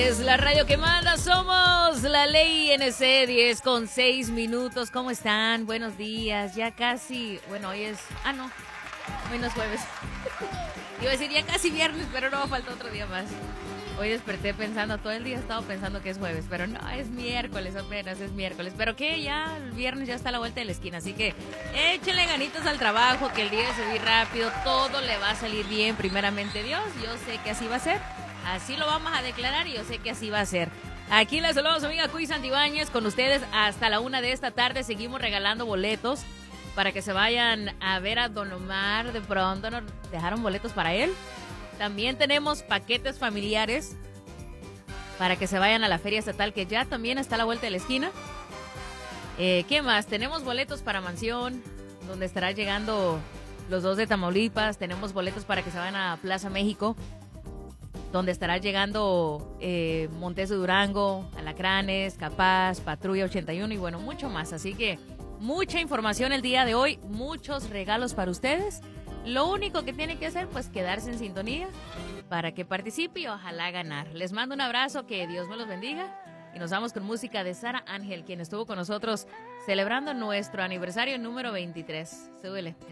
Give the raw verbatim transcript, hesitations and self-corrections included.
es la radio que manda, somos la Ley N C, diez con seis minutos. ¿Cómo están? Buenos días, ya casi, bueno, hoy es, ah no, hoy no es jueves. Iba a decir ya casi viernes, pero no, falta otro día más. Hoy desperté pensando, todo el día he estado pensando que es jueves, pero no, es miércoles apenas, es miércoles. Pero que ya el viernes ya está a la vuelta de la esquina, así que échenle ganitas al trabajo, que el día se va rápido, todo le va a salir bien, primeramente Dios. Yo sé que así va a ser, así lo vamos a declarar y yo sé que así va a ser. Aquí les saludamos, amiga Cuy Santibáñez, con ustedes hasta la una de esta tarde. Seguimos regalando boletos para que se vayan a ver a Don Omar. De pronto nos dejaron boletos para él. También tenemos paquetes familiares para que se vayan a la Feria Estatal, que ya también está a la vuelta de la esquina. Eh, ¿Qué más? Tenemos boletos para Mansión, donde estará llegando los dos de Tamaulipas. Tenemos boletos para que se vayan a Plaza México, donde estará llegando eh, Montes de Durango, Alacranes, Capaz, Patrulla ochenta y uno y bueno, mucho más. Así que mucha información el día de hoy, muchos regalos para ustedes. Lo único que tienen que hacer, pues, quedarse en sintonía para que participe y ojalá ganar. Les mando un abrazo, que Dios me los bendiga. Y nos vamos con música de Sara Ángel, quien estuvo con nosotros celebrando nuestro aniversario número veintitrés. Súbele.